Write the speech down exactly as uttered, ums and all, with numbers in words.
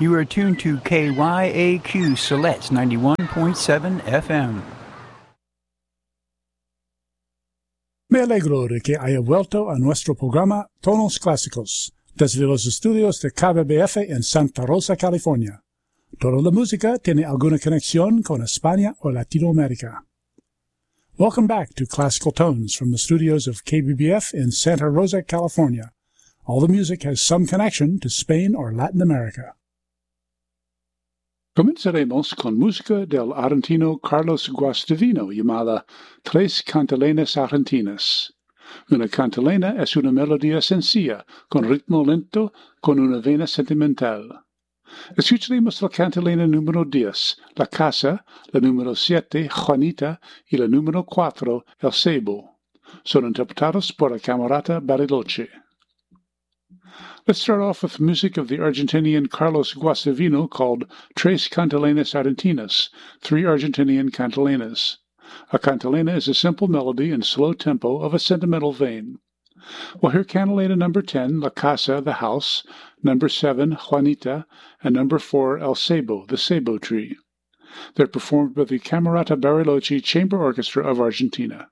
You are tuned to K Y A Q Celeste ninety-one point seven F M. Me alegro de que haya vuelto a nuestro programa Tonos Clásicos, desde los estudios de K B B F en Santa Rosa, California. Toda la música tiene alguna conexión con España o Latinoamérica. Welcome back to Classical Tones from the studios of K B B F in Santa Rosa, California. All the music has some connection to Spain or Latin America. Comenzaremos con música del argentino Carlos Guastavino llamada Tres Cantalenas Argentinas. Una cantalena es una melodía sencilla, con ritmo lento, con una vena sentimental. Escucharemos la cantalena número diez, La Casa, la número siete, Juanita, y la número cuatro, El Cebo. Son interpretados por la Camerata Bariloche. Let's start off with music of the Argentinian Carlos Guastavino called Tres Cantalenas Argentinas, Three Argentinian Cantalenas. A cantalena is a simple melody in slow tempo of a sentimental vein. We'll hear cantalena number ten, La Casa, the house, number seven, Juanita, and number four, El Cebo, the Cebo tree. They're performed by the Camerata Bariloche Chamber Orchestra of Argentina.